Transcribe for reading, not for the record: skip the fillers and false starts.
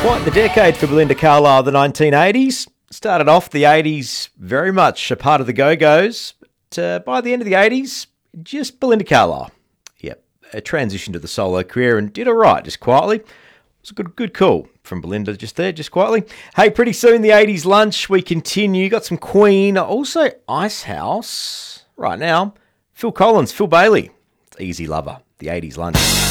Quite the decade for Belinda Carlisle, the 1980s. Started off the 80s very much a part of the Go-Go's, but by the end of the 80s, just Belinda Carlisle. Yep, a transition to the solo career and did all right, just quietly. It was a good call from Belinda just there, just quietly. Hey, pretty soon the 80s lunch, we continue. Got some Queen, also Icehouse. Right now, Phil Collins, Phil Bailey. It's Easy Lover, the 80s lunch.